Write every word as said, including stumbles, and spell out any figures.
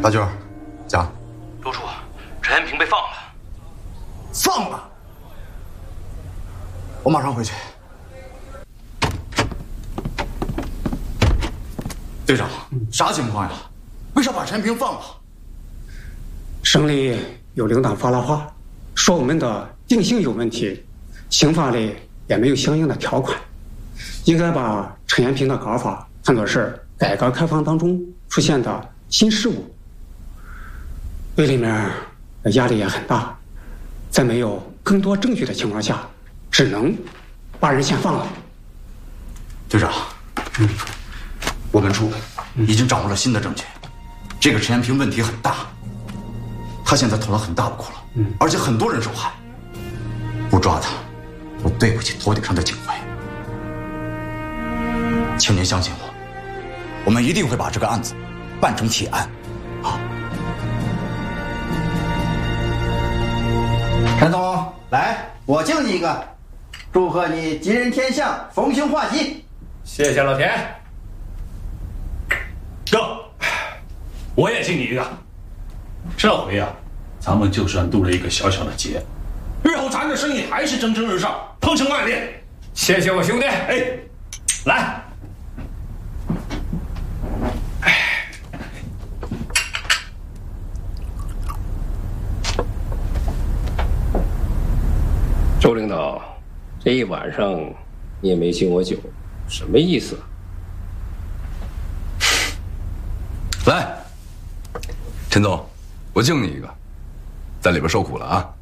大军，讲。 周处，陈延平被放了。 放了？我马上回去。队长，啥情况呀？为啥把陈延平放了？ 省里有领导发了话，说我们的定性有问题，刑法里也没有相应的条款，应该把陈延平的搞法看作是改革开放当中出现的新事物。队里面压力也很大，在没有更多证据的情况下，只能把人先放了。 队长，嗯，我们处已经掌握了新的证据，这个陈延平问题很大，他现在捅了很大的窟窿，嗯，而且很多人受害。不抓他，我对不起头顶上的警徽。请您相信我，我们一定会把这个案子办成铁案。好。 陈总，来，我敬你一个，祝贺你吉人天相，逢凶化吉。 谢谢老田。哥，我也敬你一个。这回啊，咱们就算渡了一个小小的劫，日后咱这生意还是蒸蒸日上，鹏程万里。谢谢我兄弟。哎，来。 周领导，这一晚上你也没敬我酒，什么意思？ 来，陈总，我敬你一个，在里边受苦了啊！